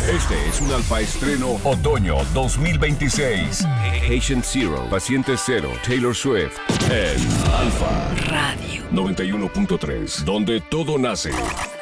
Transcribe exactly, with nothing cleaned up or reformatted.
Este es un Alfa estreno Otoño dos mil veintiséis. Patient Zero, Paciente Cero, Taylor Swift en Alfa Radio noventa y uno punto tres, donde todo nace.